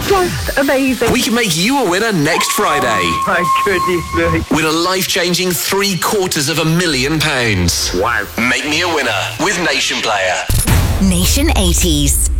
Just amazing. We can make you a winner next Friday. My goodness me. Win a life-changing £750,000. Wow. Make me a winner with Nation Player. Nation 80s.